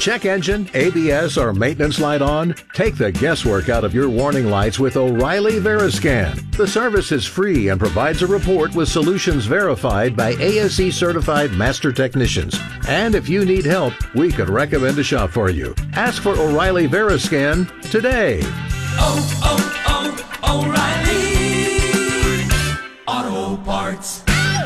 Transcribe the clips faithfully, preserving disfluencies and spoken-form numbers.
check engine, A B S, or maintenance light on? Take the guesswork out of your warning lights with O'Reilly Veriscan. The service is free and provides a report with solutions verified by A S E certified master technicians. And if you need help, we could recommend a shop for you. Ask for O'Reilly Veriscan today. Oh, oh, oh, O'Reilly Auto Parts.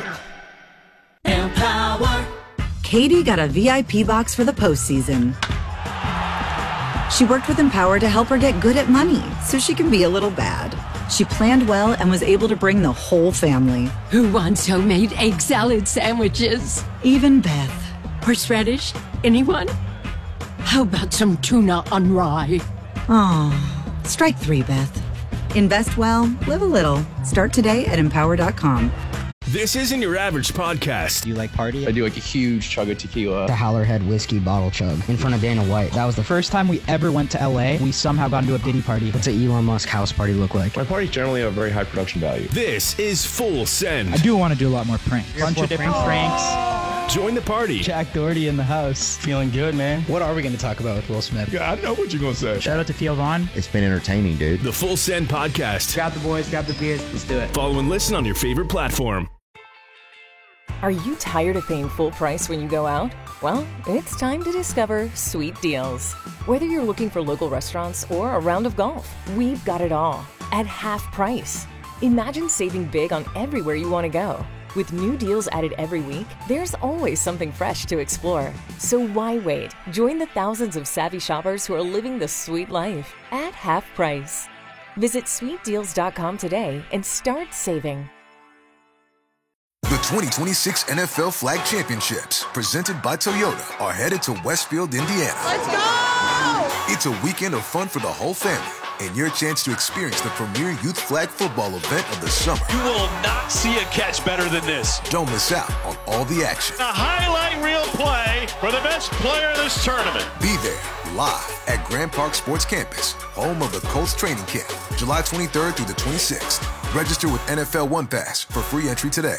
Empower. Katie got a V I P box for the postseason. She worked with Empower to help her get good at money so she can be a little bad. She planned well and was able to bring the whole family. Who wants homemade egg salad sandwiches? Even Beth. Horseradish? Anyone? How about some tuna on rye? Oh, strike three, Beth. Invest well, live a little. Start today at empower dot com. This isn't your average podcast. Do you like party? I do like a huge chug of tequila. The Howlerhead whiskey bottle chug in front of Dana White. That was the first time we ever went to L A. We somehow got into a Diddy party. What's an Elon Musk house party look like? My parties generally have a very high production value. This is Full Send. I do want to do a lot more pranks. A bunch of different pranks. Join the party. Jack Doherty in the house. Feeling good, man. What are we going to talk about with Will Smith? Yeah, I know what you're going to say. Shout out to Theo Vaughn. It's been entertaining, dude. The Full Send podcast. Grab the boys, grab the beers. Let's do it. Follow and listen on your favorite platform. Are you tired of paying full price when you go out? Well, it's time to discover Sweet Deals. Whether you're looking for local restaurants or a round of golf, we've got it all at half price. Imagine saving big on everywhere you want to go. With new deals added every week, there's always something fresh to explore. So why wait? Join the thousands of savvy shoppers who are living the sweet life at half price. Visit sweet deals dot com today and start saving. The twenty twenty-six N F L Flag Championships, presented by Toyota, are headed to Westfield, Indiana. Let's go! It's a weekend of fun for the whole family and your chance to experience the premier youth flag football event of the summer. You will not see a catch better than this. Don't miss out on all the action. A highlight reel play for the best player of this tournament. Be there live at Grand Park Sports Campus, home of the Colts training camp, July twenty-third through the twenty-sixth. Register with N F L One Pass for free entry today.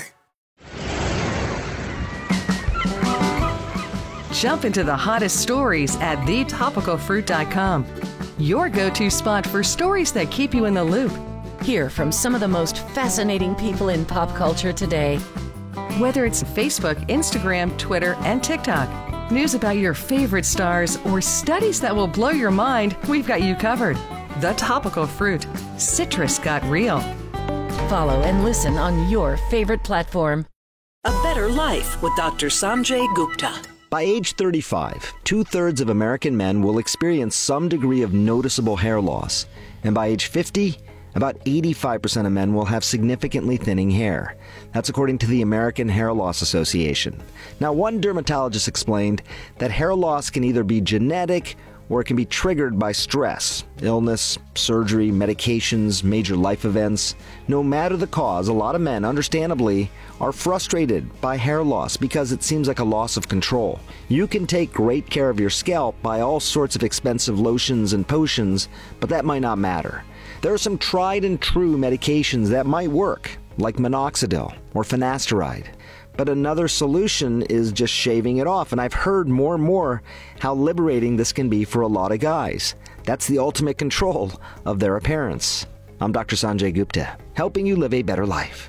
Jump into the hottest stories at the topical fruit dot com. Your go-to spot for stories that keep you in the loop. Hear from some of the most fascinating people in pop culture today. Whether it's Facebook, Instagram, Twitter, and TikTok, news about your favorite stars, or studies that will blow your mind, we've got you covered. The Topical Fruit. Citrus got real. Follow and listen on your favorite platform. A Better Life with Doctor Sanjay Gupta. By age thirty-five, two-thirds of American men will experience some degree of noticeable hair loss. And by age fifty, about eighty-five percent of men will have significantly thinning hair. That's according to the American Hair Loss Association. Now, one dermatologist explained that hair loss can either be genetic or it can be triggered by stress, illness, surgery, medications, major life events. No matter the cause, a lot of men, understandably, are frustrated by hair loss because it seems like a loss of control. You can take great care of your scalp by all sorts of expensive lotions and potions, but that might not matter. There are some tried and true medications that might work, like minoxidil or finasteride. But another solution is just shaving it off, and I've heard more and more how liberating this can be for a lot of guys. That's the ultimate control of their appearance. I'm Doctor Sanjay Gupta, helping you live a better life.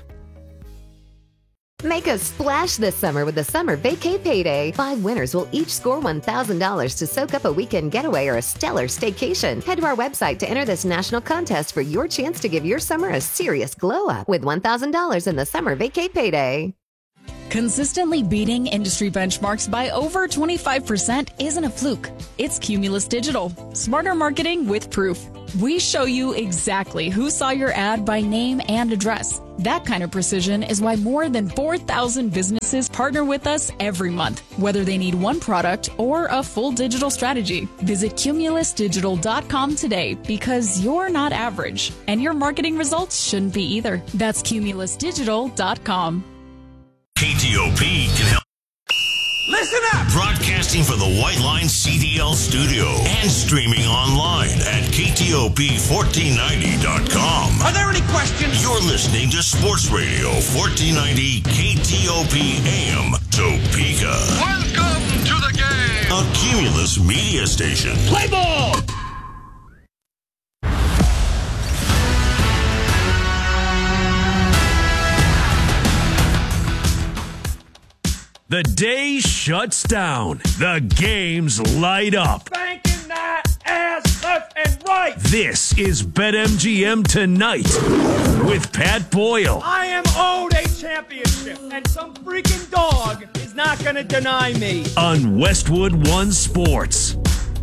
Make a splash this summer with the Summer Vacay Payday. Five winners will each score one thousand dollars to soak up a weekend getaway or a stellar staycation. Head to our website to enter this national contest for your chance to give your summer a serious glow up with one thousand dollars in the Summer Vacay Payday. Consistently beating industry benchmarks by over twenty-five percent isn't a fluke. It's Cumulus Digital. Smarter marketing with proof. We show you exactly who saw your ad by name and address. That kind of precision is why more than four thousand businesses partner with us every month, whether they need one product or a full digital strategy. Visit cumulus digital dot com today because you're not average, and your marketing results shouldn't be either. That's cumulus digital dot com. K T O P can help. Listen up! Broadcasting for the White Line C D L studio and streaming online at K T O P fourteen ninety dot com. Are there any questions? You're listening to Sports Radio fourteen ninety K T O P A M Topeka. Welcome to the game! a Cumulus media station. Play ball! The day shuts down. The games light up. Banking that ass left and right! This is BetMGM Tonight with Pat Boyle. I am owed a championship, and some freaking dog is not going to deny me. On Westwood One Sports.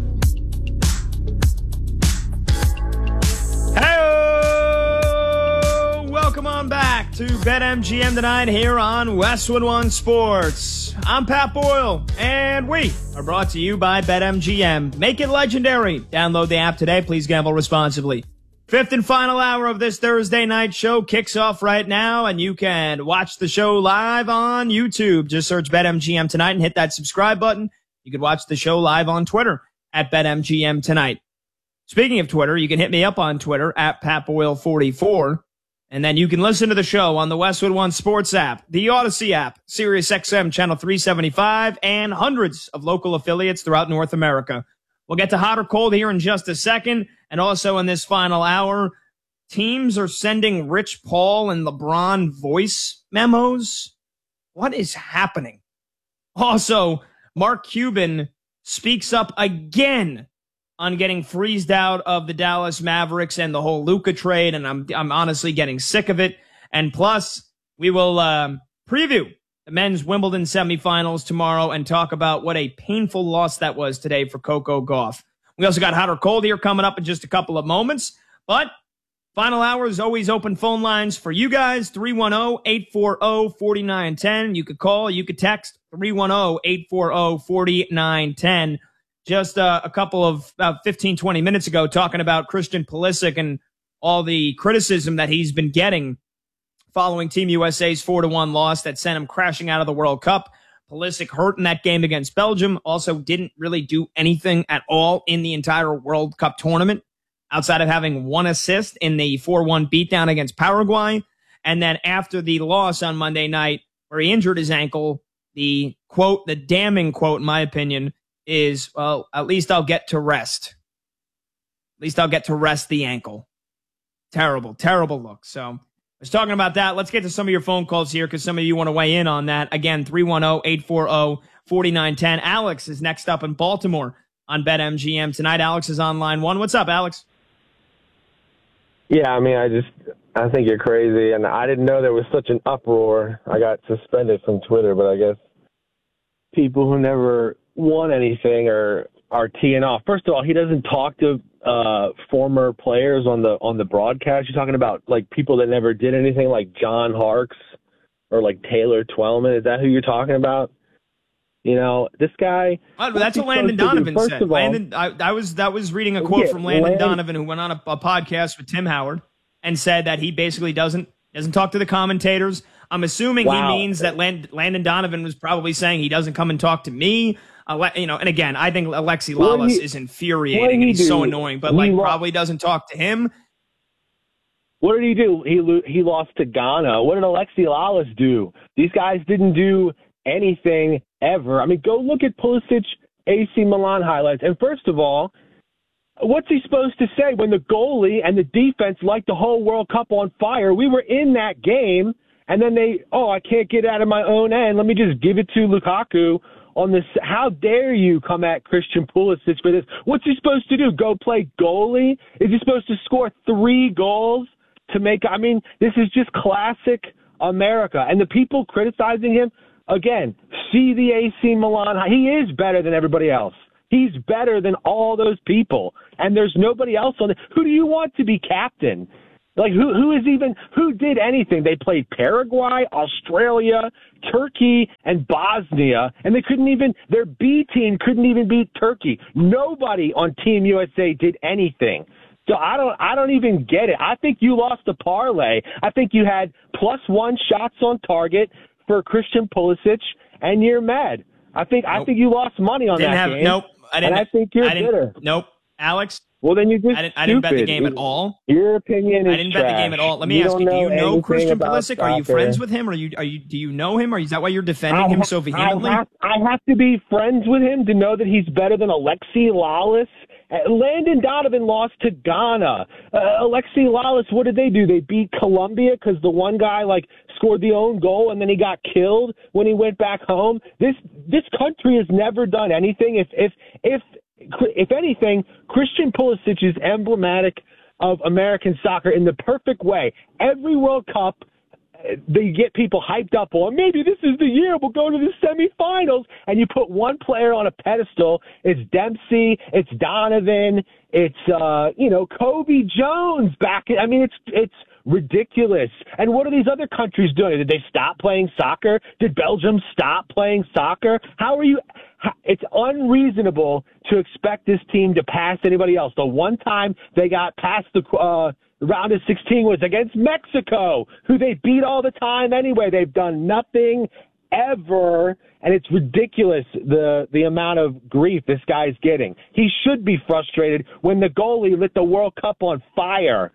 Hey, welcome on back to BetMGM Tonight here on Westwood One Sports. I'm Pat Boyle, and we are brought to you by BetMGM. Make it legendary. Download the app today. Please gamble responsibly. Fifth and final hour of this Thursday night show kicks off right now, and you can watch the show live on YouTube. Just search BetMGM Tonight and hit that subscribe button. You can watch the show live on Twitter at BetMGM Tonight. Speaking of Twitter, you can hit me up on Twitter at Pat Boyle forty-four. And then you can listen to the show on the Westwood One Sports app, the Odyssey app, Sirius X M Channel three seventy-five, and hundreds of local affiliates throughout North America. We'll get to hot or cold here in just a second. And also in this final hour, teams are sending Rich Paul and LeBron voice memos. What is happening? Also, Mark Cuban speaks up again on getting freezed out of the Dallas Mavericks and the whole Luka trade, and I'm I'm honestly getting sick of it. And plus, we will uh, preview the men's Wimbledon semifinals tomorrow and talk about what a painful loss that was today for Coco Gauff. We also got hot or cold here coming up in just a couple of moments, but final hour is always open phone lines for you guys, three one zero, eight four zero, four nine one zero. You could call, you could text three one zero, eight four zero, four nine one zero. Just uh, a couple of about fifteen, twenty minutes ago talking about Christian Pulisic and all the criticism that he's been getting following Team U S A's four to one loss that sent him crashing out of the World Cup. Pulisic hurt in that game against Belgium, also didn't really do anything at all in the entire World Cup tournament outside of having one assist in the four one beatdown against Paraguay. And then after the loss on Monday night where he injured his ankle, the quote, the damning quote, in my opinion, is, well, at least I'll get to rest. At least I'll get to rest the ankle. Terrible, terrible look. So I was talking about that. Let's get to some of your phone calls here because some of you want to weigh in on that. Again, three one zero, eight four zero, four nine one zero. Alex is next up in Baltimore on BetMGM tonight. Alex is on line one. What's up, Alex? Yeah, I mean, I just, I think you're crazy, and I didn't know there was such an uproar. I got suspended from Twitter, but I guess people who never won anything or are teeing off. First of all, he doesn't talk to uh, former players on the on the broadcast. You're talking about like people that never did anything, like John Harkes or like Taylor Twellman. Is that who you're talking about? You know, this guy. Oh, that's what Landon Donovan First said. of all, Landon, I, I was that was reading a quote yeah, from Landon Landon, Donovan, who went on a, a podcast with Tim Howard and said that he basically doesn't doesn't talk to the commentators. I'm assuming wow. he means that Land, Landon Donovan was probably saying he doesn't come and talk to me. Uh, you know, and again, I think Alexi Lalas he, is infuriating and he's do? so annoying, but he like lo- probably doesn't talk to him. What did he do? He lo- he lost to Ghana. What did Alexi Lalas do? These guys didn't do anything ever. I mean, go look at Pulisic A C Milan highlights. And first of all, what's he supposed to say when the goalie and the defense light the whole World Cup on fire? We were in that game, and then they, oh, I can't get out of my own end. Let me just give it to Lukaku on this. How dare you come at Christian Pulisic for this? What's he supposed to do? Go play goalie? Is he supposed to score three goals to make? I mean, this is just classic America. And the people criticizing him, again, see the A C Milan. He is better than everybody else. He's better than all those people. And there's nobody else on it. Who do you want to be captain? Like, who who is even, who did anything? They played Paraguay, Australia, Turkey, and Bosnia, and they couldn't even, their B team couldn't even beat Turkey. Nobody on Team U S A did anything. So I don't I don't even get it. I think you lost the parlay. I think you had plus one shots on target for Christian Pulisic, and you're mad. I think nope. I think you lost money on didn't that have, game. Nope. I didn't, and I think you're I didn't, bitter. Nope. Alex? Well, then you're just I didn't, I didn't bet the stupid. game at all. Your opinion is I didn't bet the game at all. Let me You ask don't you: do you know know anything Christian about Pulisic? Are you soccer. friends with him? Or are you? Are you? Do you know him? Or is that why you're defending I him ha- so vehemently? I have, I have to be friends with him to know that he's better than Alexi Lalas. Uh, Landon Donovan lost to Ghana. Uh, Alexi Lalas, what did they do? They beat Colombia because the one guy like scored the own goal and then he got killed when he went back home. This this country has never done anything. If if if if anything, Christian Pulisic is emblematic of American soccer in the perfect way. Every World Cup, they get people hyped up on, maybe this is the year we'll go to the semifinals, and you put one player on a pedestal. It's Dempsey, it's Donovan, it's uh, you know, Kobe Jones back. I mean, it's it's ridiculous. And what are these other countries doing? Did they stop playing soccer? Did Belgium stop playing soccer? How are you? It's unreasonable to expect this team to pass anybody else. The one time they got past the uh, round of sixteen was against Mexico, who they beat all the time anyway. They've done nothing ever, and it's ridiculous the the amount of grief this guy's getting. He should be frustrated when the goalie lit the World Cup on fire.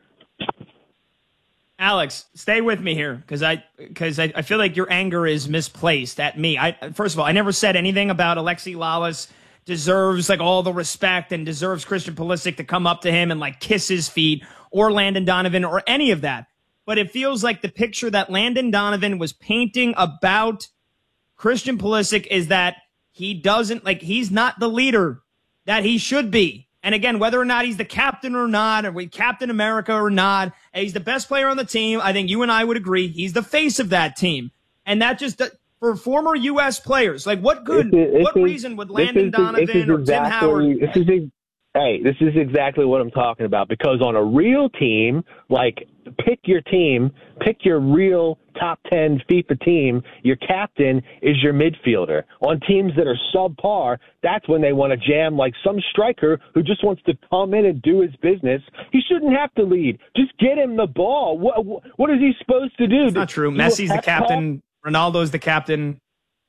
Alex, stay with me here because I because I, I feel like your anger is misplaced at me. I first of all, I never said anything about Alexi Lalas deserves like all the respect and deserves Christian Pulisic to come up to him and like kiss his feet or Landon Donovan or any of that. But it feels like the picture that Landon Donovan was painting about Christian Pulisic is that he doesn't like he's not the leader that he should be. And again, whether or not he's the captain or not, or we Captain America or not, he's the best player on the team. I think you and I would agree he's the face of that team. And that just, for former U S players, like what good, This is- this what is- reason would this Landon is- Donovan this is or Tim exactly- Howard? This is ex- hey, this is exactly what I'm talking about. Because on a real team, like pick your team, pick your real top ten FIFA team, your captain is your midfielder. On teams that are subpar, that's when they want to jam like some striker who just wants to come in and do his business. He shouldn't have to lead. Just get him the ball. What what is he supposed to do? It's not true. Do a Messi's the pep talk? captain. Ronaldo's the captain.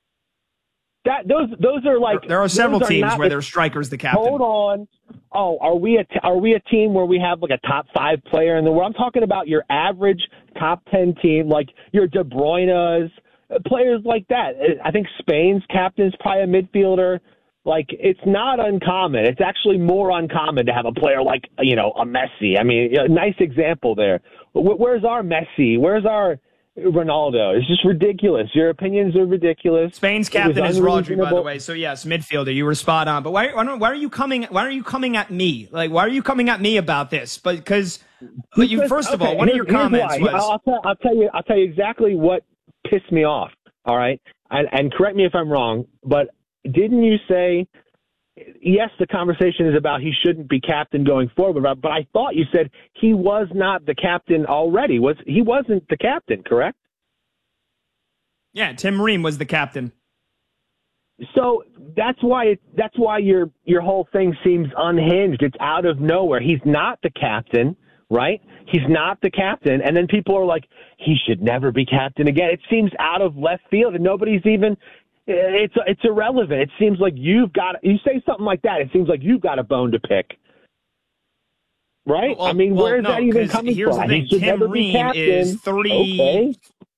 That those those are like There are several those are teams not where the- their striker's the captain. Hold on. Oh, are we a t- are we a team where we have like a top five player in the world? I'm talking about your average top ten team, like your De Bruyne's, uh, players like that. I think Spain's captain's probably a midfielder. Like it's not uncommon. It's actually more uncommon to have a player like you know a Messi. I mean, a nice example there. Wh- Where's our Messi? Where's our Ronaldo? It's just ridiculous. Your opinions are ridiculous. Spain's It was captain is Rodri, by the unreasonable. way. So yes, midfielder. You were spot on. But why, why, why are you coming? Why are you coming at me? Like, why are you coming at me about this? But because but you, Because- first of okay, all, one of your here's- here's comments why. was I'll tell, I'll tell you. I'll tell you exactly what pissed me off. All right, and, and correct me if I'm wrong, but didn't you say? Yes, the conversation is about he shouldn't be captain going forward, but- but I thought you said he was not the captain already. Was he wasn't the captain, correct? yeah, Tim Ream was the captain. So that's why it, that's why your your whole thing seems unhinged. It's out of nowhere. He's not the captain, right? He's not the captain, and then people are like, he should never be captain again. It seems out of left field, and nobody's even. It's it's irrelevant. It seems like you've got. You say something like that, it seems like you've got a bone to pick, right? Well, I mean, well, where is no, that even 'cause coming here's from? the thing. He should Tim never be Ream captain. is thirty. Okay.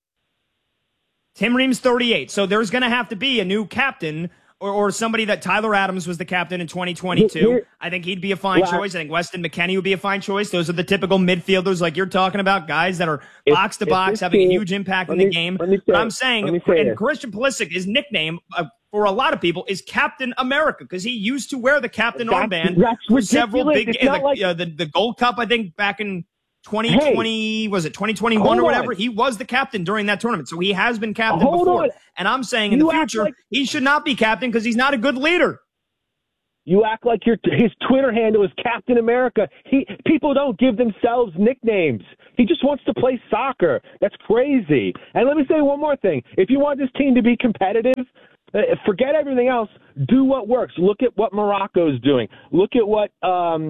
Tim Ream's thirty-eight. So there's going to have to be a new captain or, or somebody that Tyler Adams was the captain in twenty twenty-two. Here- I think he'd be a fine Well, choice. I think Weston McKennie would be a fine choice. Those are the typical midfielders like you're talking about, guys that are If- box to if box, this having a team- huge impact in let the me- game. let me say But it. I'm saying, Let me say and this. Christian Pulisic, his nickname uh, for a lot of people is Captain America because he used to wear the captain That's- armband that's for several ridiculous. big It's not uh, like- uh, the, the Gold Cup, I think, back in twenty twenty, was it twenty twenty-one Hold or whatever? on. He was the captain during that tournament. So he has been captain Hold before. on. And I'm saying in You the act future, like- he should not be captain because he's not a good leader. You act like your his Twitter handle is Captain America. He people don't give themselves nicknames. He just wants to play soccer. That's crazy. And let me say one more thing. If you want this team to be competitive, uh, forget everything else. Do what works. Look at what Morocco's doing. Look at what um,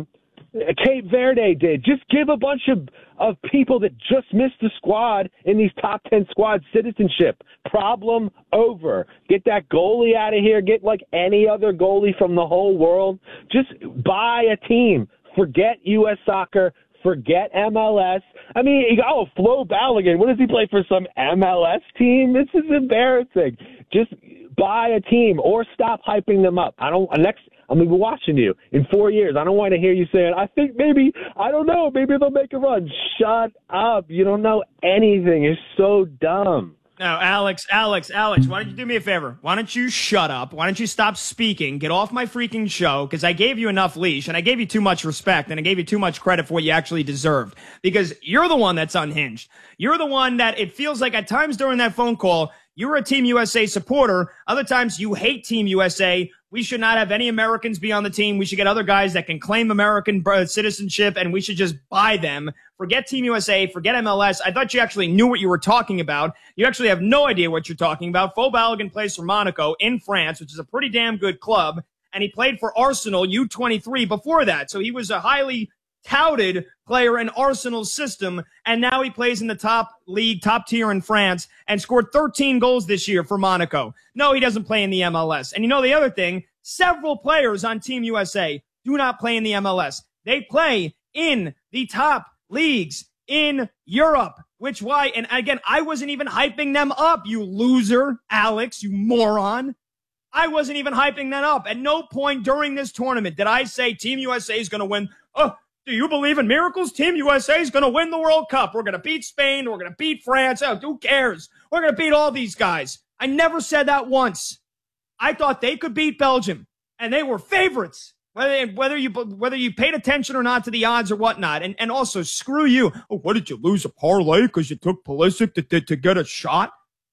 Cape Verde did. Just give a bunch of, of people that just missed the squad in these top ten squads citizenship. Problem over. Get that goalie out of here. Get like any other goalie from the whole world. Just buy a team. Forget U S soccer. Forget M L S. I mean, you go, oh, Flo Balogun. What does he play for, some M L S team? This is embarrassing. Just buy a team or stop hyping them up. I don't. Next, I'm gonna be watching you in four years. I don't want to hear you saying, I think maybe, I don't know, maybe they'll make a run. Shut up. You don't know anything. You're so dumb. No, Alex, Alex, Alex, why don't you do me a favor? Why don't you shut up? Why don't you stop speaking? Get off my freaking show, because I gave you enough leash, and I gave you too much respect, and I gave you too much credit for what you actually deserved, because you're the one that's unhinged. You're the one that it feels like at times during that phone call, you're a Team U S A supporter. Other times you hate Team U S A. We should not have any Americans be on the team. We should get other guys that can claim American citizenship, and we should just buy them. Forget Team U S A. Forget M L S. I thought you actually knew what you were talking about. You actually have no idea what you're talking about. Flo Balogun plays for Monaco in France, which is a pretty damn good club, and he played for Arsenal U twenty-three before that. So he was a highly touted player in Arsenal's system, and now he plays in the top league, top tier in France, and scored thirteen goals this year for Monaco. No, he doesn't play in the M L S. And you know the other thing, several players on Team U S A do not play in the M L S. They play in the top leagues in Europe, which why, and again, I wasn't even hyping them up, you loser, Alex, you moron. I wasn't even hyping that up. At no point during this tournament did I say Team U S A is going to win. Oh, do you believe in miracles? Team U S A is going to win the World Cup. We're going to beat Spain. We're going to beat France. Oh, who cares? We're going to beat all these guys. I never said that once. I thought they could beat Belgium, and they were favorites, whether whether you whether you paid attention or not to the odds or whatnot. And and also, screw you. Oh, what, did you lose a parlay because you took Pulisic to, to, to get a shot?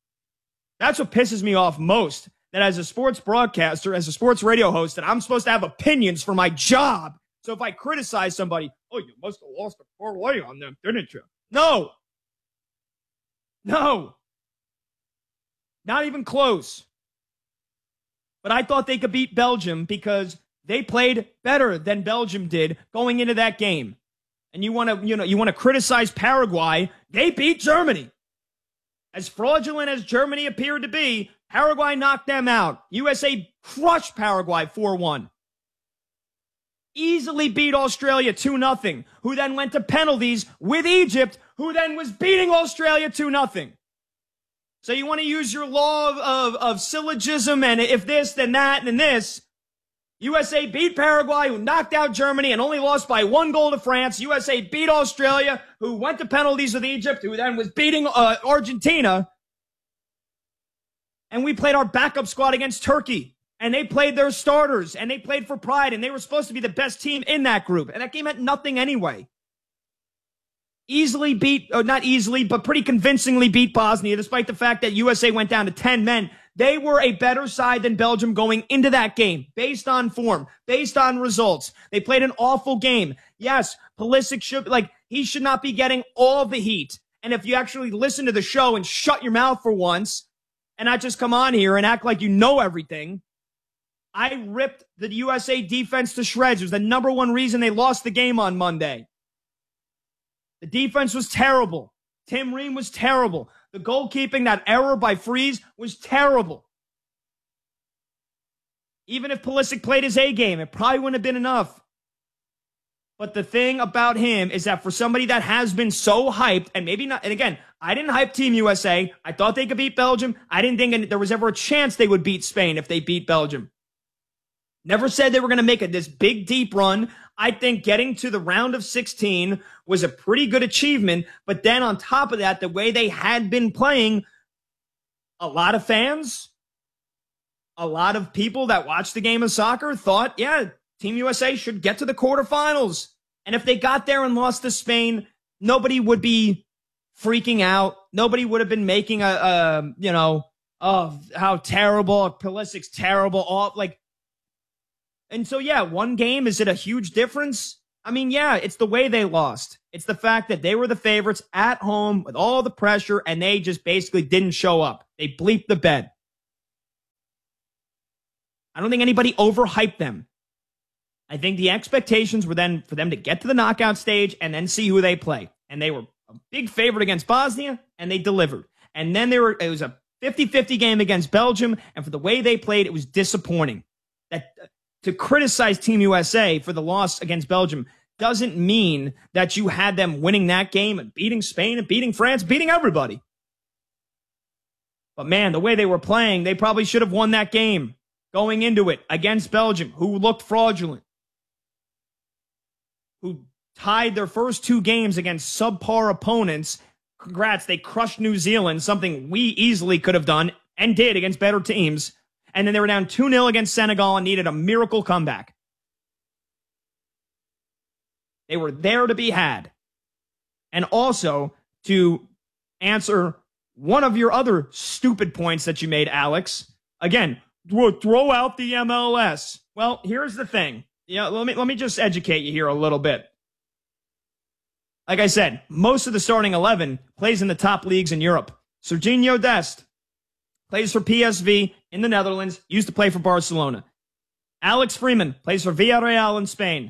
That's what pisses me off most, that as a sports broadcaster, as a sports radio host, that I'm supposed to have opinions for my job. So if I criticize somebody, oh, you must have lost a parlay on them, didn't you? No. No. Not even close. But I thought they could beat Belgium because they played better than Belgium did going into that game. And you want to, you know, you want to criticize Paraguay. They beat Germany. As fraudulent as Germany appeared to be, Paraguay knocked them out. U S A crushed Paraguay four one. Easily beat Australia two nothing, who then went to penalties with Egypt, who then was beating Australia two nothing. So you want to use your law of, of, of syllogism, and if this, then that, and then this. U S A beat Paraguay, who knocked out Germany and only lost by one goal to France. U S A beat Australia, who went to penalties with Egypt, who then was beating uh, Argentina. And we played our backup squad against Turkey. And they played their starters, and they played for pride, and they were supposed to be the best team in that group. And that game meant nothing anyway. Easily beat, or not easily, but pretty convincingly beat Bosnia, despite the fact that U S A went down to ten men. They were a better side than Belgium going into that game, based on form, based on results. They played an awful game. Yes, Pulisic should, like, he should not be getting all the heat. And if you actually listen to the show and shut your mouth for once, and not just come on here and act like you know everything, I ripped the U S A defense to shreds. It was the number one reason they lost the game on Monday. The defense was terrible. Tim Ream was terrible. The goalkeeping, that error by Freeze, was terrible. Even if Pulisic played his A game, it probably wouldn't have been enough. But the thing about him is that for somebody that has been so hyped, and maybe not, and again, I didn't hype Team U S A. I thought they could beat Belgium. I didn't think there was ever a chance they would beat Spain if they beat Belgium. Never said they were going to make a, this big, deep run. I think getting to the round of sixteen was a pretty good achievement. But then on top of that, the way they had been playing, a lot of fans, a lot of people that watched the game of soccer thought, yeah, Team U S A should get to the quarterfinals. And if they got there and lost to Spain, nobody would be freaking out. Nobody would have been making a, a you know, oh, how terrible, Pulisic's terrible, all like. And so, yeah, one game, is it a huge difference? I mean, yeah, it's the way they lost. It's the fact that they were the favorites at home with all the pressure, and they just basically didn't show up. They bleeped the bed. I don't think anybody overhyped them. I think the expectations were then for them to get to the knockout stage and then see who they play. And they were a big favorite against Bosnia, and they delivered. And then they were, it was a fifty-fifty game against Belgium, and for the way they played, it was disappointing. That to criticize Team U S A for the loss against Belgium doesn't mean that you had them winning that game and beating Spain and beating France, beating everybody. But man, the way they were playing, they probably should have won that game going into it against Belgium, who looked fraudulent, who tied their first two games against subpar opponents. Congrats, they crushed New Zealand, something we easily could have done and did against better teams. And then they were down two nil against Senegal and needed a miracle comeback. They were there to be had. And also, to answer one of your other stupid points that you made, Alex, again, throw out the M L S. Well, here's the thing. You know, let me, let me just educate you here a little bit. Like I said, most of the starting eleven plays in the top leagues in Europe. Serginho Dest plays for P S V in the Netherlands, used to play for Barcelona. Alex Freeman plays for Villarreal in Spain.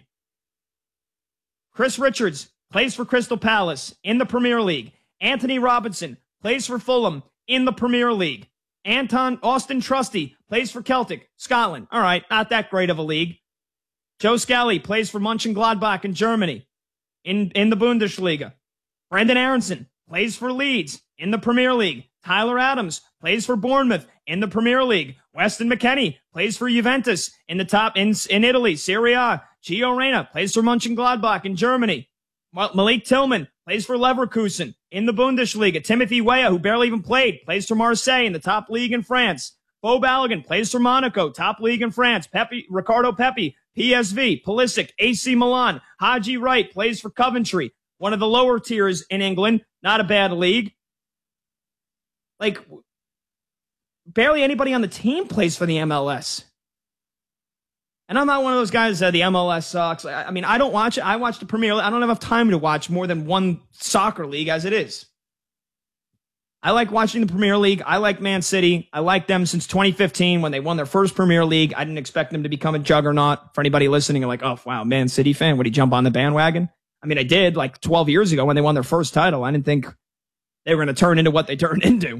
Chris Richards plays for Crystal Palace in the Premier League. Anthony Robinson plays for Fulham in the Premier League. Anton Austin Trusty plays for Celtic, Scotland. All right, not that great of a league. Joe Scally plays for Mönchengladbach in Germany in, in the Bundesliga. Brendan Aronson plays for Leeds in the Premier League. Tyler Adams plays for Bournemouth in the Premier League. Weston McKennie plays for Juventus in the top in, in Italy, Serie A. Gio Reyna plays for Mönchengladbach in Germany. Malik Tillman plays for Leverkusen in the Bundesliga. Timothy Weah, who barely even played, plays for Marseille in the top league in France. Bo Balogun plays for Monaco, top league in France. Pepe, Ricardo Pepi, P S V. Pulisic, A C Milan. Haji Wright plays for Coventry, one of the lower tiers in England. Not a bad league. Like, barely anybody on the team plays for the M L S. And I'm not one of those guys that the M L S sucks. I mean, I don't watch it. I watch the Premier League. I don't have enough time to watch more than one soccer league as it is. I like watching the Premier League. I like Man City. I like them since twenty fifteen when they won their first Premier League. I didn't expect them to become a juggernaut. For anybody listening, you're like, oh, wow, Man City fan. Would he jump on the bandwagon? I mean, I did like twelve years ago when they won their first title. I didn't think they were going to turn into what they turned into.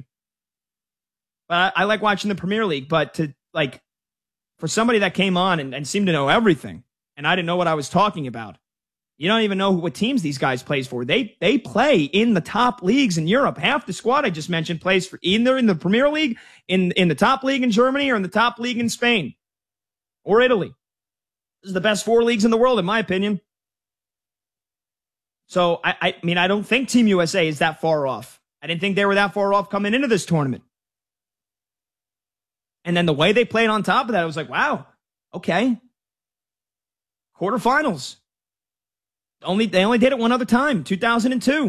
But I, I like watching the Premier League. But to like, for somebody that came on and, and seemed to know everything, and I didn't know what I was talking about, you don't even know what teams these guys plays for. They they play in the top leagues in Europe. Half the squad I just mentioned plays for either in the Premier League, in, in the top league in Germany, or in the top league in Spain or Italy. This is the best four leagues in the world, in my opinion. So, I, I mean, I don't think Team U S A is that far off. I didn't think they were that far off coming into this tournament. And then the way they played on top of that, I was like, wow, okay. Quarterfinals. Only they only did it one other time, two thousand two.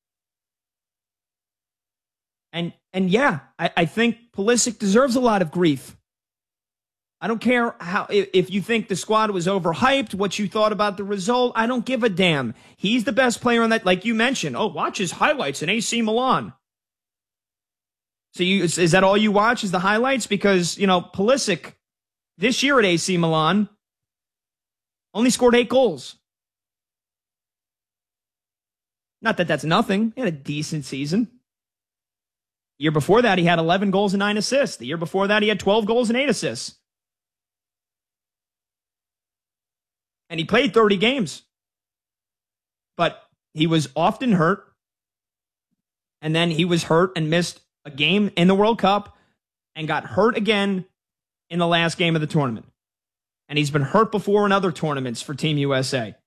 And and yeah, I, I think Pulisic deserves a lot of grief. I don't care how if you think the squad was overhyped, what you thought about the result. I don't give a damn. He's the best player on that, like you mentioned. Oh, watch his highlights in A C Milan. So you, is, is that all you watch is the highlights? Because, you know, Pulisic this year at A C Milan only scored eight goals. Not that that's nothing. He had a decent season. The year before that, he had eleven goals and nine assists. The year before that, he had twelve goals and eight assists. And he played thirty games. But he was often hurt. And then he was hurt and missed a game in the World Cup and got hurt again in the last game of the tournament. And he's been hurt before in other tournaments for Team U S A.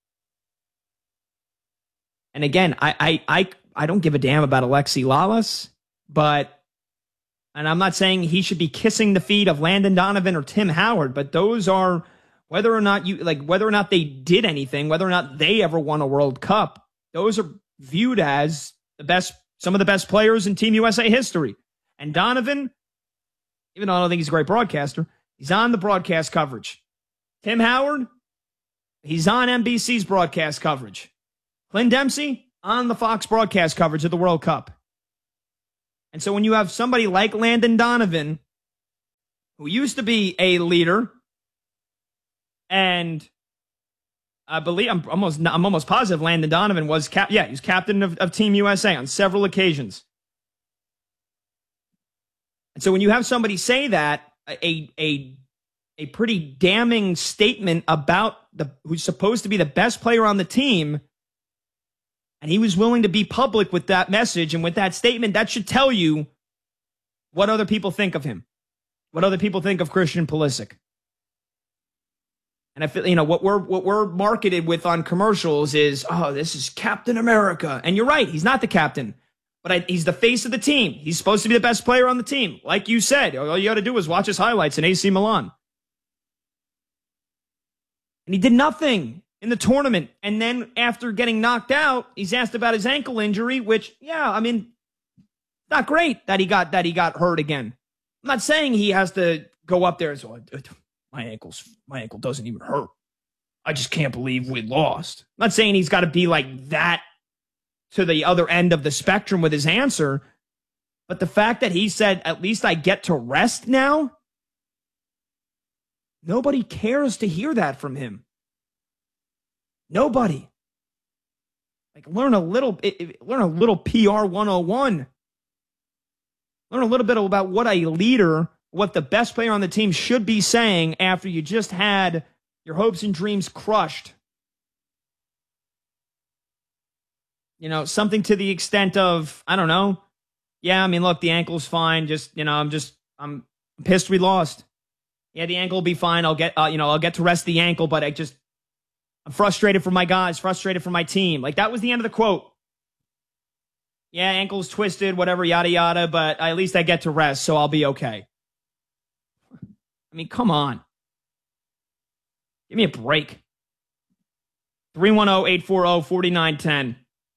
And again, I I I, I don't give a damn about Alexi Lalas, but, and I'm not saying he should be kissing the feet of Landon Donovan or Tim Howard, but those are, whether or not you, like, whether or not they did anything, whether or not they ever won a World Cup, those are viewed as the best, some of the best players in Team U S A history. And Donovan, even though I don't think he's a great broadcaster, he's on the broadcast coverage. Tim Howard, he's on N B C's broadcast coverage. Clint Dempsey, on the Fox broadcast coverage of the World Cup. And so when you have somebody like Landon Donovan, who used to be a leader, And I believe I'm almost I'm almost positive Landon Donovan was cap. Yeah, he was captain of, of Team U S A on several occasions. And so when you have somebody say that, a a a pretty damning statement about the who's supposed to be the best player on the team, and he was willing to be public with that message and with that statement, that should tell you what other people think of him, what other people think of Christian Pulisic. And I feel, you know, what we're what we're marketed with on commercials is, oh, this is Captain America. And you're right, he's not the captain, but I, he's the face of the team. He's supposed to be the best player on the team. Like you said, all you got to do is watch his highlights in A C Milan. And he did nothing in the tournament. And then after getting knocked out, he's asked about his ankle injury, which, yeah, I mean, not great that he got that he got hurt again. I'm not saying he has to go up there and say, oh, my ankle's my ankle doesn't even hurt. I just can't believe we lost. I'm not saying he's got to be like that to the other end of the spectrum with his answer, but the fact that he said, at least I get to rest now, nobody cares to hear that from him. Nobody. Like, learn a little, learn a little P R one oh one. Learn a little bit about what a leader, what the best player on the team should be saying after you just had your hopes and dreams crushed. You know, something to the extent of, I don't know. Yeah, I mean, look, the ankle's fine. Just, you know, I'm just, I'm pissed we lost. Yeah, the ankle will be fine. I'll get, uh, you know, I'll get to rest the ankle, but I just, I'm frustrated for my guys, frustrated for my team. Like, that was the end of the quote. Yeah, ankle's twisted, whatever, yada, yada, but at least I get to rest, so I'll be okay. I mean, come on. Give me a break. three one zero, eight four zero, four nine one zero.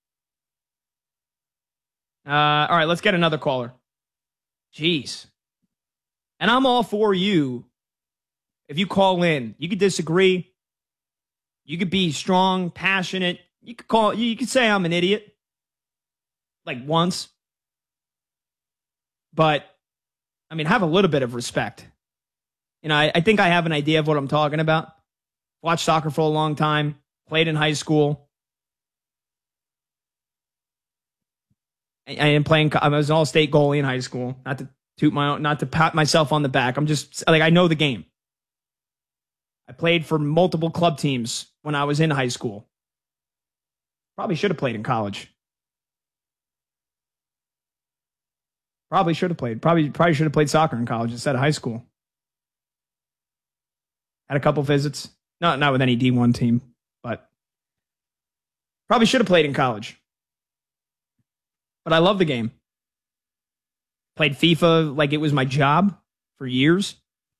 Uh, all right, let's get another caller. Jeez. And I'm all for you. If you call in, you could disagree. You could be strong, passionate. You could call. You could say I'm an idiot. Like once. But, I mean, have a little bit of respect. You know, I, I think I have an idea of what I'm talking about. Watched soccer for a long time. Played in high school. I, I am playing. I was an all-state goalie in high school. Not to toot my own, not to pat myself on the back. I'm just like, I know the game. I played for multiple club teams when I was in high school. Probably should have played in college. Probably should have played. Probably probably should have played soccer in college instead of high school. Had a couple visits. Not not with any D one team, but probably should have played in college. But I love the game. Played FIFA like it was my job for years.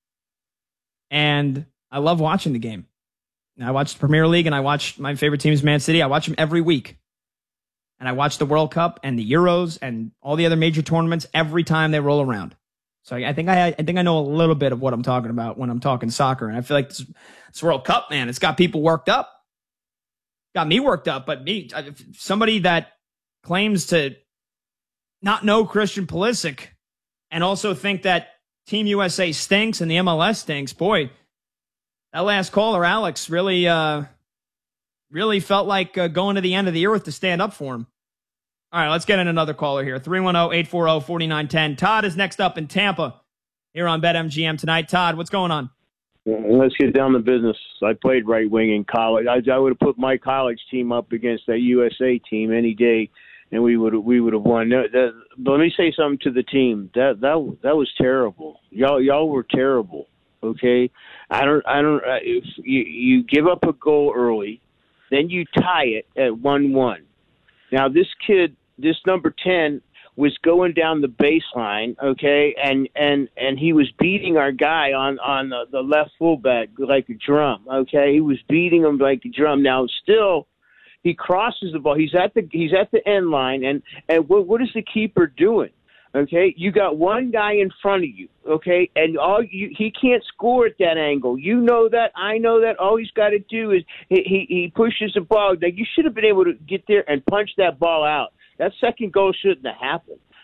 And I love watching the game. And I watch the Premier League, and I watch my favorite team is Man City. I watch them every week. And I watch the World Cup and the Euros and all the other major tournaments every time they roll around. So I think I, I think I know a little bit of what I'm talking about when I'm talking soccer. And I feel like this, this World Cup, man, it's got people worked up. Got me worked up, but me, somebody that claims to not know Christian Pulisic and also think that Team U S A stinks and the M L S stinks, boy, that last caller, Alex, really, uh, really felt like uh, going to the end of the earth to stand up for him. All right, let's get in another caller here. three one zero, eight four zero, four nine one zero. Todd is next up in Tampa here on BetMGM tonight. Todd, what's going on? Let's get down to business. I played right wing in college. I, I would have put my college team up against that U S A team any day, and we would we would have won. That, that, but let me say something to the team. That that that was terrible. Y'all y'all were terrible. Okay, I don't I don't. Uh, if you you give up a goal early, then you tie it at one one. Now this kid. This number ten was going down the baseline, okay, and and and he was beating our guy on on the, the left fullback like a drum, okay. He was beating him like a drum. Now still, he crosses the ball. He's at the he's at the end line, and and what what is the keeper doing? Okay, you got one guy in front of you, okay, and all you he can't score at that angle. You know that, I know that. All he's got to do is he he, he pushes the ball. Like, you should have been able to get there and punch that ball out. That second goal shouldn't have happened.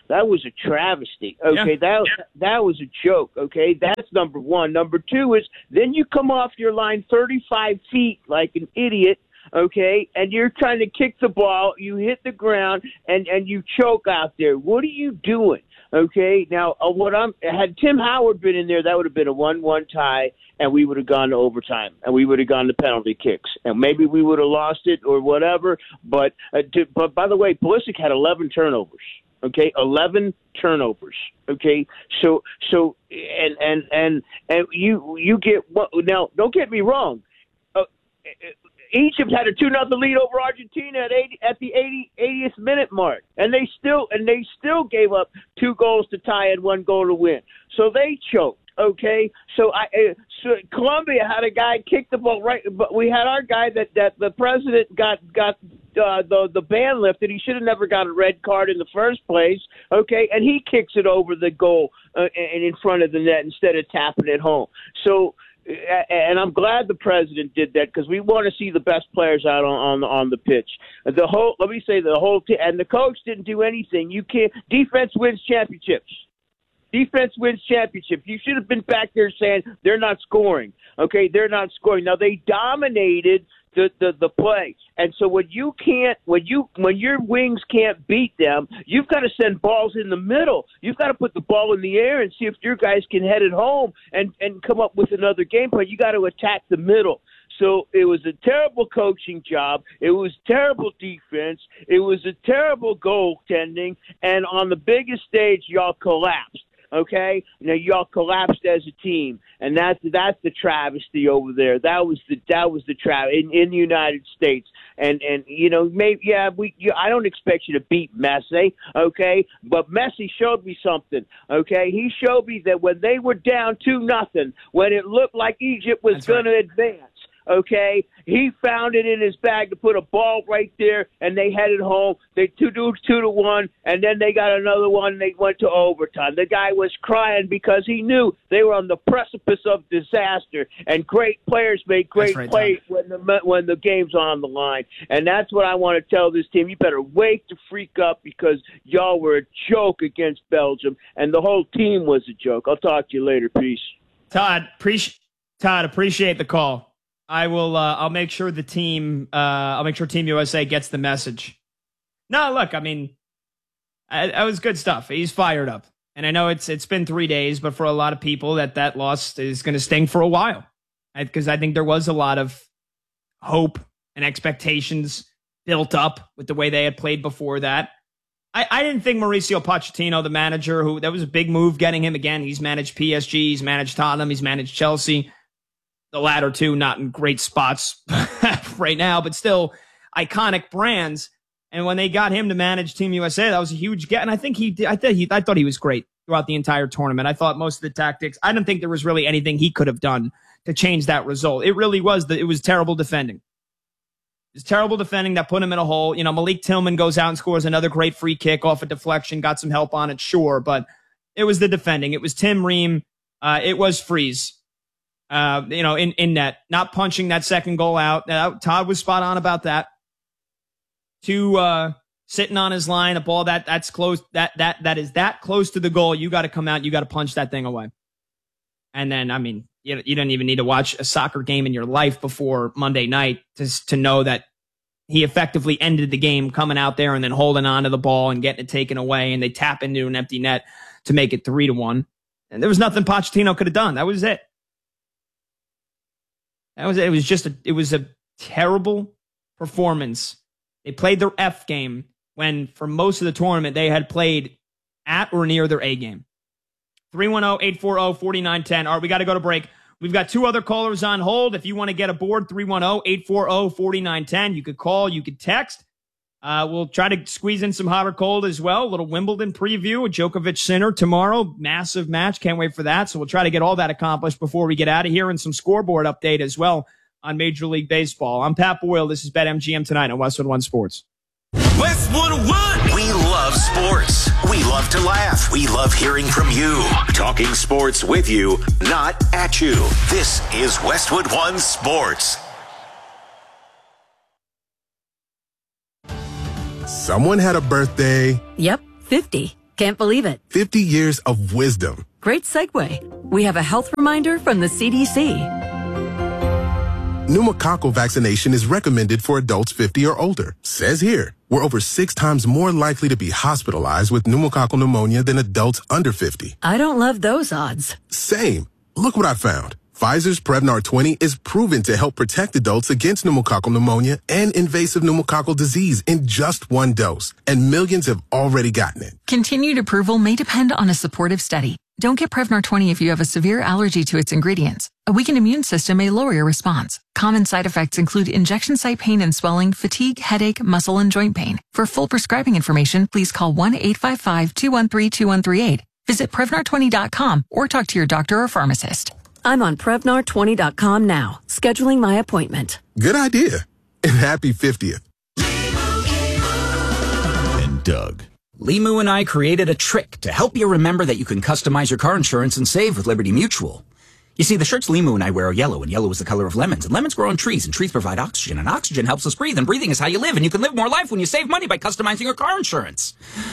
That was a travesty. Okay, Yeah. that that was a joke. Okay, that's number one. Number two is then you come off your line thirty-five feet like an idiot. Okay, and you're trying to kick the ball, you hit the ground, and and you choke out there. What are you doing? Okay, now uh, what I'm had Tim Howard been in there, that would have been a one-one tie, and we would have gone to overtime, and we would have gone to penalty kicks, and maybe we would have lost it or whatever. But uh, to, but by the way, Pulisic had eleven turnovers. Okay, eleven turnovers. Okay, so so and and and and you you get what now? Don't get me wrong. Uh, Egypt had a two nothing lead over Argentina at eighty, at the eighty, eightieth minute mark, and they still and they still gave up two goals to tie and one goal to win. So they choked. Okay, so I uh, so Colombia had a guy kick the ball right, but we had our guy that, that the president got got uh, the the ban lifted. He should have never got a red card in the first place. Okay, and he kicks it over the goal uh, and in front of the net instead of tapping it home. So. And I'm glad the president did that because we want to see the best players out on, on on the pitch. The whole, let me say, the whole team and the coach didn't do anything. You can't. Defense wins championships. Defense wins championships. You should have been back there saying they're not scoring. Okay, they're not scoring. Now they dominated the, the, the play, and so when you can't, when you when your wings can't beat them, you've got to send balls in the middle. You've got to put the ball in the air and see if your guys can head it home and and come up with another game plan. You got to attack the middle. So it was a terrible coaching job. It was terrible defense. It was a terrible goaltending, and on the biggest stage, y'all collapsed. Okay, now y'all collapsed as a team, and that's that's the travesty over there. That was the that was the tra- in in the United States, and and you know maybe yeah we you, I don't expect you to beat Messi, okay, but Messi showed me something. Okay, he showed me that when they were down two nothing, when it looked like Egypt was going right. to advance. Okay, he found it in his bag to put a ball right there, and they headed home. They two to two to one, and then they got another one. And they went to overtime. The guy was crying because he knew they were on the precipice of disaster. And great players make great right, plays Tom. when the when the game's on the line. And that's what I want to tell this team. You better wake the freak up because y'all were a joke against Belgium, and the whole team was a joke. I'll talk to you later. Peace, Todd. Appreciate Todd. Appreciate the call. I will. Uh, I'll make sure the team. Uh, I'll make sure Team U S A gets the message. No, look. I mean, that was good stuff. He's fired up, and I know it's it's been three days, but for a lot of people, that that loss is going to sting for a while, because I think there was a lot of hope and expectations built up with the way they had played before that. I, I didn't think Mauricio Pochettino, the manager, who that was a big move getting him again. He's managed P S G, he's managed Tottenham, he's managed Chelsea. The latter two not in great spots right now, but still iconic brands. And when they got him to manage Team U S A, that was a huge get. And I think he did. I think he, I thought he was great throughout the entire tournament. I thought most of the tactics, I didn't think there was really anything he could have done to change that result. It really was the, it was terrible defending. It was terrible defending that put him in a hole. You know, Malik Tillman goes out and scores another great free kick off a deflection, got some help on it, sure, but it was the defending. It was Tim Ream. Uh, it was Freeze. Uh, you know, in, in net, not punching that second goal out. Uh, Todd was spot on about that. Two, uh, sitting on his line, a ball that that's close, that, that, that is that close to the goal. You got to come out, you got to punch that thing away. And then, I mean, you, you don't even need to watch a soccer game in your life before Monday night to, to know that he effectively ended the game coming out there and then holding on to the ball and getting it taken away. And they tap into an empty net to make it three to one. And there was nothing Pochettino could have done. That was it. That was it. Was just a, it was a terrible performance. They played their F game when for most of the tournament they had played at or near their A game. three one zero, eight four zero, four nine one zero. All right, we got to go to break. We've got two other callers on hold. If you want to get aboard, three one zero, eight four zero, four nine one zero. You could call, you could text. Uh, we'll try to squeeze in some hot or cold as well. A little Wimbledon preview, a Djokovic Sinner tomorrow. Massive match. Can't wait for that. So we'll try to get all that accomplished before we get out of here, and some scoreboard update as well on Major League Baseball. I'm Pat Boyle. This is BetMGM tonight on Westwood One Sports. Westwood One! We love sports. We love to laugh. We love hearing from you. Talking sports with you, not at you. This is Westwood One Sports. Someone had a birthday. Yep, fifty. Can't believe it. fifty years of wisdom. Great segue. We have a health reminder from the C D C. Pneumococcal vaccination is recommended for adults fifty or older. Says here, we're over six times more likely to be hospitalized with pneumococcal pneumonia than adults under fifty. I don't love those odds. Same. Look what I found. Pfizer's Prevnar twenty is proven to help protect adults against pneumococcal pneumonia and invasive pneumococcal disease in just one dose, and millions have already gotten it. Continued approval may depend on a supportive study. Don't get Prevnar twenty if you have a severe allergy to its ingredients. A weakened immune system may lower your response. Common side effects include injection site pain and swelling, fatigue, headache, muscle, and joint pain. For full prescribing information, please call one eight five five, two one three, two one three eight. Visit Prevnar twenty dot com or talk to your doctor or pharmacist. I'm on Prevnar twenty dot com now, scheduling my appointment. Good idea. And happy fiftieth. And Doug. Limu and I created a trick to help you remember that you can customize your car insurance and save with Liberty Mutual. You see, the shirts Limu and I wear are yellow, and yellow is the color of lemons, and lemons grow on trees, and trees provide oxygen, and oxygen helps us breathe, and breathing is how you live, and you can live more life when you save money by customizing your car insurance.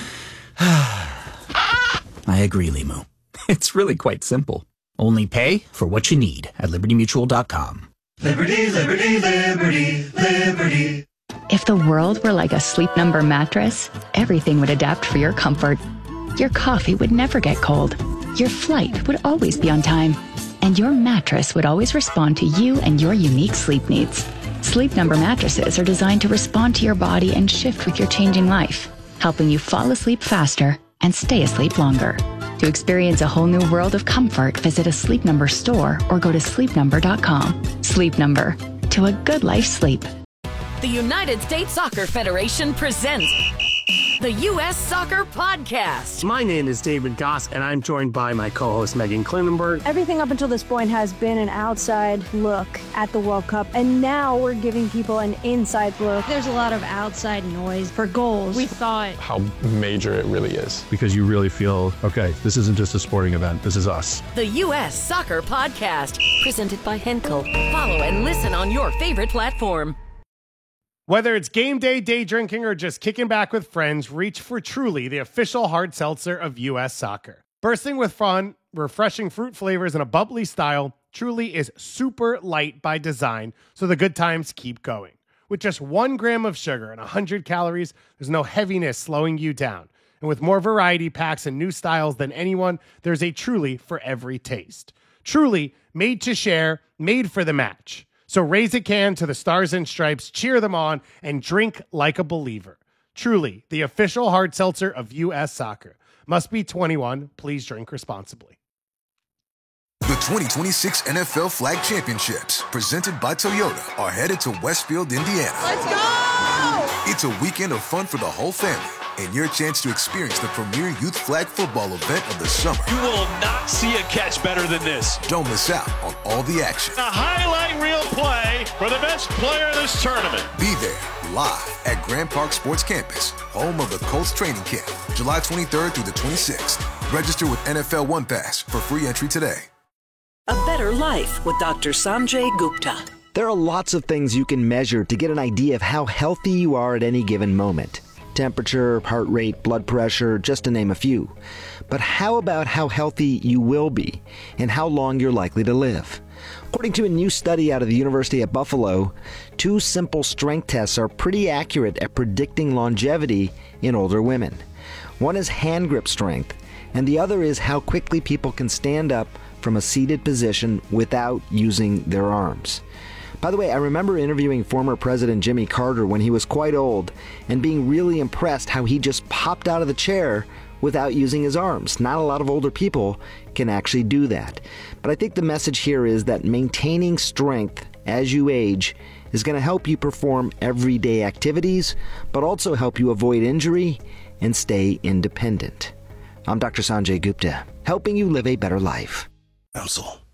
I agree, Limu. It's really quite simple. Only pay for what you need at liberty mutual dot com. Liberty, liberty, liberty, liberty. If the world were like a Sleep Number mattress, everything would adapt for your comfort. Your coffee would never get cold. Your flight would always be on time. And your mattress would always respond to you and your unique sleep needs. Sleep Number mattresses are designed to respond to your body and shift with your changing life, helping you fall asleep faster and stay asleep longer. To experience a whole new world of comfort, visit a Sleep Number store or go to sleep number dot com. Sleep Number. To a good life sleep. The United States Soccer Federation presents the U S Soccer Podcast. My name is David Goss, and I'm joined by my co-host Megan Klinenberg. Everything up until this point has been an outside look at the World Cup, and now we're giving people an inside look. There's a lot of outside noise for goals. We thought how major it really is. Because you really feel, okay, this isn't just a sporting event, this is us. The U S Soccer Podcast, presented by Henkel. Follow and listen on your favorite platform. Whether it's game day, day drinking, or just kicking back with friends, reach for Truly, the official hard seltzer of U S Soccer. Bursting with fun, refreshing fruit flavors, and a bubbly style, Truly is super light by design, so the good times keep going. With just one gram of sugar and one hundred calories, there's no heaviness slowing you down. And with more variety packs and new styles than anyone, there's a Truly for every taste. Truly, made to share, made for the match. So raise a can to the Stars and Stripes, cheer them on, and drink like a believer. Truly, the official hard seltzer of U S Soccer. Must be twenty-one. Please drink responsibly. The twenty twenty-six N F L Flag Championships, presented by Toyota, are headed to Westfield, Indiana. Let's go! It's a weekend of fun for the whole family, and your chance to experience the premier youth flag football event of the summer. You will not see a catch better than this. Don't miss out on all the action. A highlight reel play for the best player in this tournament. Be there, live at Grand Park Sports Campus, home of the Colts training camp, July twenty-third through the twenty-sixth. Register with N F L One Pass for free entry today. A better life with Doctor Sanjay Gupta. There are lots of things you can measure to get an idea of how healthy you are at any given moment. Temperature, heart rate, blood pressure, just to name a few. But how about how healthy you will be and how long you're likely to live? According to a new study out of the University at Buffalo, two simple strength tests are pretty accurate at predicting longevity in older women. One is hand grip strength, and the other is how quickly people can stand up from a seated position without using their arms. By the way, I remember interviewing former President Jimmy Carter when he was quite old and being really impressed how he just popped out of the chair without using his arms. Not a lot of older people can actually do that. But I think the message here is that maintaining strength as you age is going to help you perform everyday activities, but also help you avoid injury and stay independent. I'm Doctor Sanjay Gupta, helping you live a better life. Council.